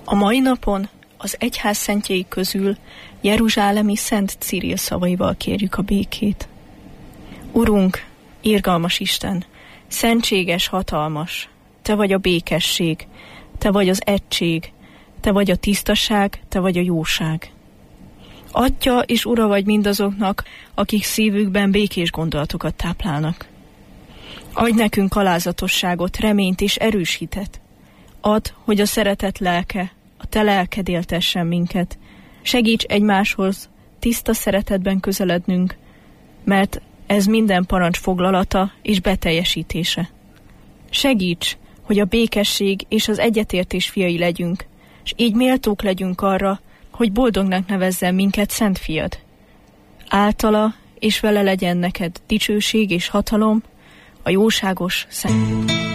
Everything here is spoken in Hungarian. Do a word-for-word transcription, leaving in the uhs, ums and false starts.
A mai napon az egyház szentjei közül jeruzsálemi Szent Ciril szavaival kérjük a békét. Urunk, irgalmas Isten, szentséges, hatalmas, Te vagy a békesség, Te vagy az egység, Te vagy a tisztaság, Te vagy a jóság. Atya és Ura vagy mindazoknak, akik szívükben békés gondolatokat táplálnak. Adj nekünk alázatosságot, reményt és erős hitet. Add, hogy a szeretet lelke, a Te lelked éltessen minket. Segíts egymáshoz tiszta szeretetben közelednünk, mert ez minden parancs foglalata és beteljesítése. Segíts, hogy a békesség és az egyetértés fiai legyünk, és így méltók legyünk arra, hogy boldognak nevezzen minket Szent Fiad. Általa és vele legyen neked dicsőség és hatalom, a jóságos Szent.